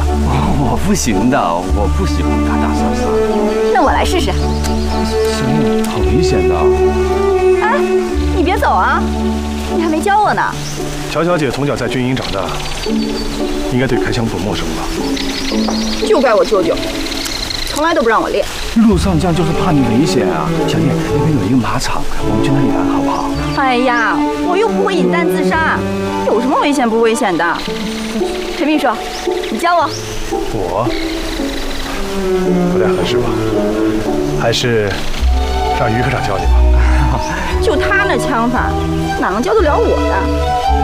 我不行的，我不喜欢打打杀杀。 那我来试试。 行，很危险的。 哎，你别走啊，你还没教我呢。 乔小姐从小在军营长大，应该对开枪不陌生吧？ 就怪我舅舅，从来都不让我练。 路上这样就是怕你危险啊。小叶，那边有一个马场，我们去那里玩好不好？ 哎呀，我又不会引弹自杀，有什么危险不危险的？陈秘书，你教我。 我不太合适吧？还是让于科长教你吧。 就他那枪法，哪能教得了我的？